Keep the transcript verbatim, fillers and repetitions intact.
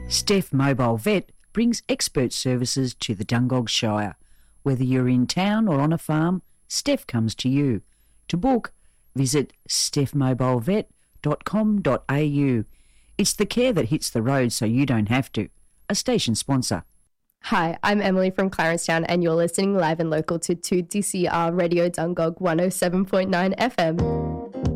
Steph Mobile Vet brings expert services to the Dungog Shire. Whether you're in town or on a farm, Steph comes to you. To book, visit steph mobile vet dot com dot a u. It's the care that hits the road so you don't have to. A station sponsor. Hi, I'm Emily from Clarencetown and you're listening live and local to two D C R Radio Dungog one oh seven point nine F M.